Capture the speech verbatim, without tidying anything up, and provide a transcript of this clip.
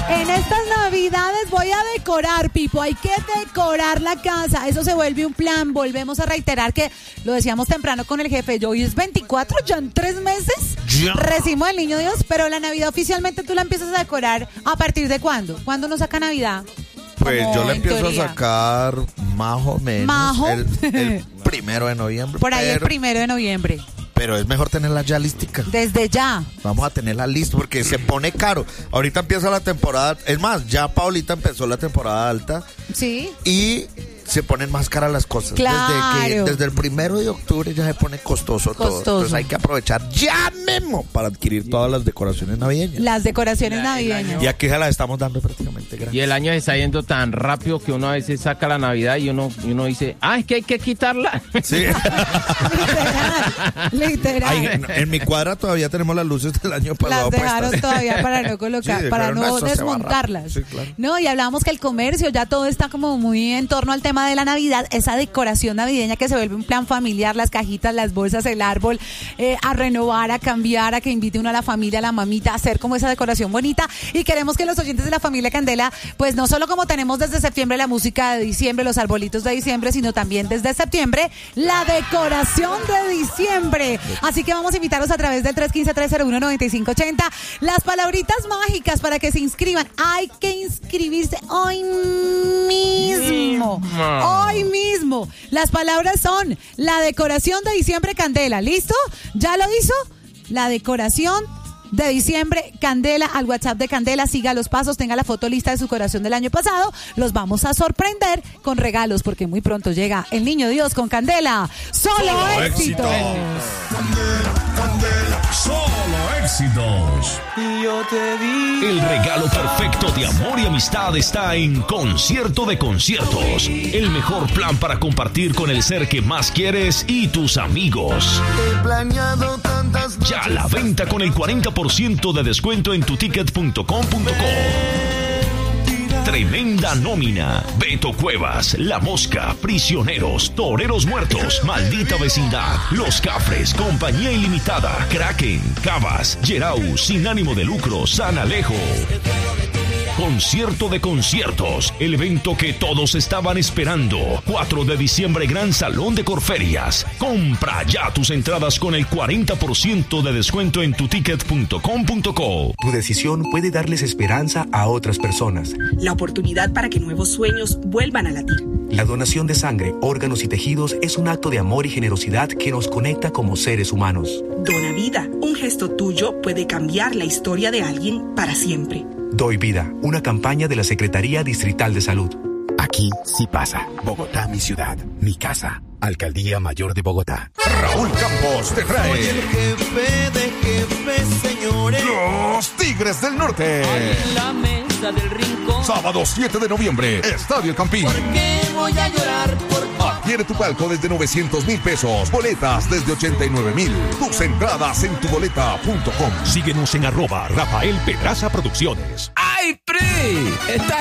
En estas navidades voy a decorar, Pipo, hay que decorar la casa, eso se vuelve un plan. Volvemos a reiterar que lo decíamos temprano con el jefe, yo hoy es veinticuatro, ya en tres meses ya. Recibimos el niño Dios, pero la Navidad oficialmente tú la empiezas a decorar ¿a partir de cuándo? ¿Cuándo nos saca Navidad? Pues Como yo la en empiezo teoría. a sacar más o menos ¿Majo? El, el primero de noviembre. Por ahí pero, el primero de noviembre. Pero es mejor tenerla ya listica. Desde ya. Vamos a tenerla lista porque se pone caro. Ahorita empieza la temporada, es más, ya Paulita empezó la temporada alta Sí. y se ponen más caras las cosas. Claro. Desde que desde el primero de octubre ya se pone costoso, todo. Costoso. Entonces hay que aprovechar ya mismo para adquirir todas las decoraciones navideñas. Las decoraciones La- el navideñas. Y aquí se las estamos dando prácticamente gratis. Y el año se está yendo tan rápido que uno a veces saca la Navidad y uno, y uno dice, ah, es que hay que quitarla. Sí. Literal, literal. Ay, en, en mi cuadra todavía tenemos las luces del año pasado. Las dejaron puestas. todavía para no colocar, Sí, para pero no eso se va desmontarlas. rápido. Sí, claro. No, y hablábamos que el comercio ya todo está como muy en torno al tema de la Navidad, esa decoración navideña que se vuelve un plan familiar, las cajitas, las bolsas, el árbol, eh, a renovar, a cambiar, a que invite uno a la familia, a la mamita, a hacer como esa decoración bonita. Y queremos que los oyentes de la familia Candela, pues no solo como tenemos desde septiembre la música de diciembre, los arbolitos de diciembre, sino también desde septiembre la decoración de diciembre. Así que vamos a invitarlos a través del tres uno cinco, tres cero uno, nueve cinco ocho cero. Las palabritas mágicas para que se inscriban. Hay que inscribirse hoy mismo. Hoy mismo. Las palabras son la decoración de diciembre Candela. ¿Listo? ¿Ya lo hizo? La decoración de diciembre Candela al WhatsApp de Candela. Siga los pasos, tenga la foto lista de su corazón del año pasado. Los vamos a sorprender con regalos porque muy pronto llega el Niño Dios con Candela. Solo, Solo éxitos. Candela, Candela, solo éxitos. El regalo perfecto de amor y amistad está en Concierto de Conciertos. El mejor plan para compartir con el ser que más quieres y tus amigos. Ya a la venta con el cuarenta por ciento de descuento en tuticket punto com punto co. Tremenda nómina. Beto Cuevas, La Mosca, Prisioneros, Toreros Muertos, Maldita Vecindad, Los Cafres, Compañía Ilimitada, Kraken, Cabas, Gerau, Sin Ánimo de Lucro, San Alejo. Concierto de Conciertos, el evento que todos estaban esperando. cuatro de diciembre, Gran Salón de Corferias. Compra ya tus entradas con el cuarenta por ciento de descuento en tuticket punto com punto co. Tu decisión puede darles esperanza a otras personas. La oportunidad para que nuevos sueños vuelvan a latir. La donación de sangre, órganos y tejidos es un acto de amor y generosidad que nos conecta como seres humanos. Dona vida. Un gesto tuyo puede cambiar la historia de alguien para siempre. Doy Vida, una campaña de la Secretaría Distrital de Salud. Aquí sí pasa. Bogotá, mi ciudad, mi casa. Alcaldía Mayor de Bogotá. Raúl Campos te trae Soy el jefe de jefes, señores. Los Tigres del Norte. En la mesa del rincón. Sábado siete de noviembre, Estadio El Campín. ¿Por qué voy a llorar por Adquiere tu palco desde novecientos mil pesos. Boletas desde ochenta y nueve mil. Tus entradas en tu boleta punto com. Síguenos en arroba Rafael Pedraza Producciones. ¡Ay, Pri! Está